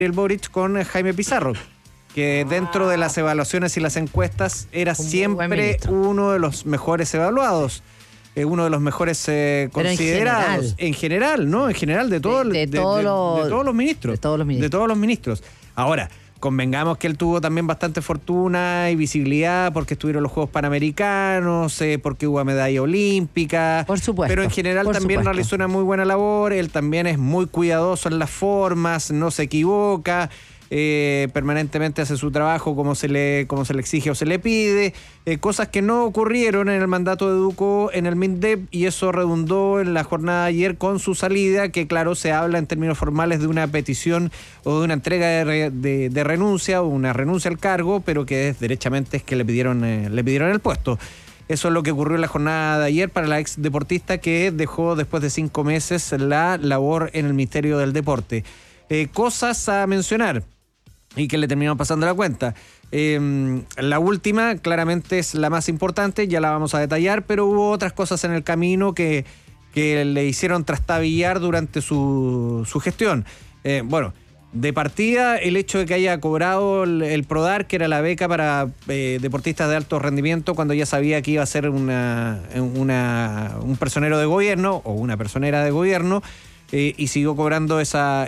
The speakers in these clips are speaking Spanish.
Gabriel Boric con Jaime Pizarro, que dentro de las evaluaciones y las encuestas era siempre uno de los mejores evaluados, uno de los mejores considerados. En general, ¿no? En general, de todos los ministros. De todos los ministros. Ahora, convengamos que él tuvo también bastante fortuna y visibilidad porque estuvieron los Juegos Panamericanos, porque hubo medalla olímpica. Por supuesto. Pero en general también realizó una muy buena labor. Él también es muy cuidadoso en las formas, no se equivoca. Permanentemente hace su trabajo como se le exige o se le pide, cosas que no ocurrieron en el mandato de Duco en el MINDEP, y eso redundó en la jornada de ayer con su salida, que claro, se habla en términos formales de una petición o de una entrega de renuncia o una renuncia al cargo, pero que derechamente es que le pidieron el puesto. Eso es lo que ocurrió en la jornada de ayer para la ex deportista, que dejó después de 5 meses la labor en el Ministerio del Deporte. Cosas a mencionar y que le terminaron pasando la cuenta. La última claramente es la más importante, ya la vamos a detallar, pero hubo otras cosas en el camino que le hicieron trastabillar durante su gestión. Bueno, de partida, el hecho de que haya cobrado el PRODAR, que era la beca para deportistas de alto rendimiento, cuando ya sabía que iba a ser un personero de gobierno o una personera de gobierno, y siguió cobrando esa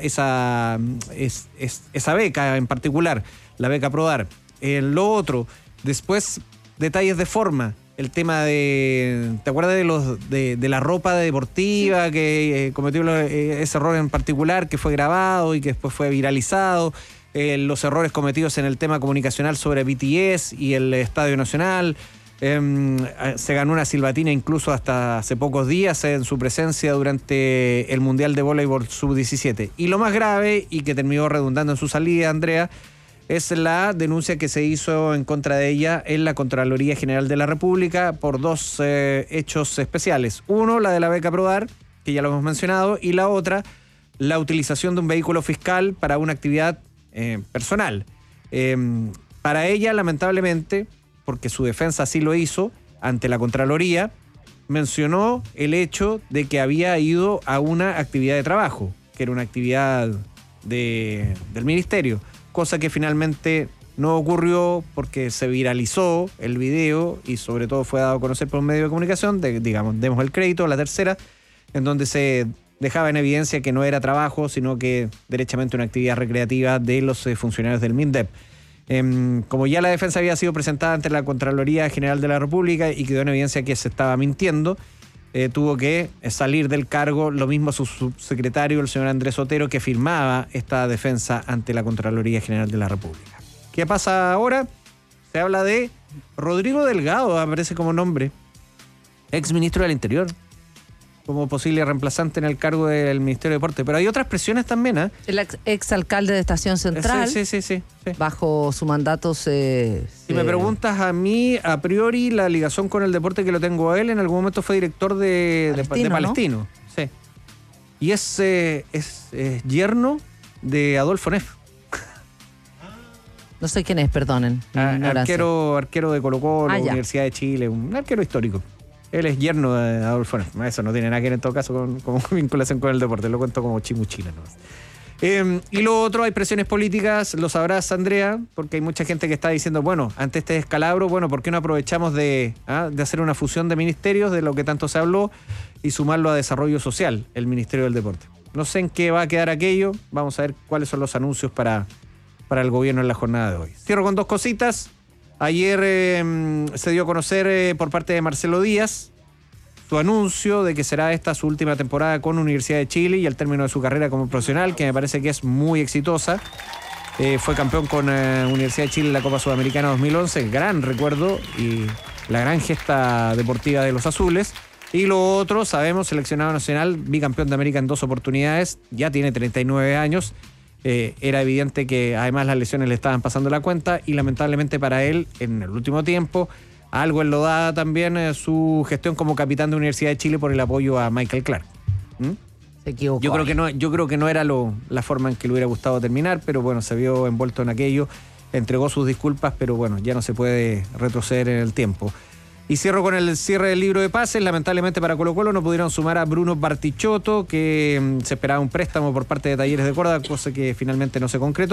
beca en particular, la beca PRODAR. Lo otro, después, detalles de forma. El tema de... ¿Te acuerdas de la ropa deportiva, que cometió ese error en particular, que fue grabado y que después fue viralizado? Los errores cometidos en el tema comunicacional sobre BTS y el Estadio Nacional. Se ganó una silbatina incluso hasta hace pocos días en su presencia durante el Mundial de Voleibol Sub-17. Y lo más grave, y que terminó redundando en su salida, Andrea, es la denuncia que se hizo en contra de ella en la Contraloría General de la República por 2 hechos especiales. Uno, la de la beca PRODAR, que ya lo hemos mencionado, y la otra, la utilización de un vehículo fiscal para una actividad personal. Para ella, lamentablemente, porque su defensa así lo hizo ante la Contraloría, mencionó el hecho de que había ido a una actividad de trabajo, que era una actividad del ministerio, cosa que finalmente no ocurrió porque se viralizó el video y sobre todo fue dado a conocer por un medio de comunicación, demos el crédito, la tercera, en donde se dejaba en evidencia que no era trabajo, sino que derechamente una actividad recreativa de los funcionarios del MINDEP. Como ya la defensa había sido presentada ante la Contraloría General de la República y quedó en evidencia que se estaba mintiendo, tuvo que salir del cargo, lo mismo su subsecretario, el señor Andrés Otero, que firmaba esta defensa ante la Contraloría General de la República. ¿Qué pasa ahora? Se habla de Rodrigo Delgado, aparece como nombre, ex ministro del Interior, como posible reemplazante en el cargo del Ministerio de Deporte. Pero hay otras presiones también, ¿eh? El exalcalde de Estación Central. Sí. Bajo su mandato Si me preguntas a mí, a priori, la ligación con el deporte que lo tengo a él, en algún momento fue director de Palestino. ¿No? Sí. Y es yerno de Adolfo Neff. No sé quién es, perdonen. Arquero de Colo-Colo, Universidad de Chile, un arquero histórico. Él es yerno de Adolfo Neff. Eso no tiene nada que ver en todo caso con vinculación con el deporte. Lo cuento como chimuchina nomás. Y lo otro, hay presiones políticas, lo sabrás, Andrea, porque hay mucha gente que está diciendo, bueno, ante este descalabro, ¿por qué no aprovechamos de hacer una fusión de ministerios, de lo que tanto se habló, y sumarlo a Desarrollo Social, el Ministerio del Deporte? No sé en qué va a quedar aquello. Vamos a ver cuáles son los anuncios para el gobierno en la jornada de hoy. Cierro con 2 cositas. Ayer se dio a conocer por parte de Marcelo Díaz su anuncio de que será esta su última temporada con Universidad de Chile y el término de su carrera como profesional, que me parece que es muy exitosa. Fue campeón con Universidad de Chile en la Copa Sudamericana 2011, gran recuerdo y la gran gesta deportiva de los azules. Y lo otro, sabemos, seleccionado nacional, bicampeón de América en 2 oportunidades, ya tiene 39 años. Era evidente que además las lesiones le estaban pasando la cuenta y lamentablemente para él, en el último tiempo, algo enlodada también su gestión como capitán de Universidad de Chile por el apoyo a Michael Clark. Se equivocó. Yo creo que no era la forma en que le hubiera gustado terminar, pero bueno, se vio envuelto en aquello, entregó sus disculpas, pero bueno, ya no se puede retroceder en el tiempo. Y cierro con el cierre del libro de pases. Lamentablemente para Colo-Colo no pudieron sumar a Bruno Bartichotto, que se esperaba un préstamo por parte de Talleres de Córdoba, cosa que finalmente no se concretó.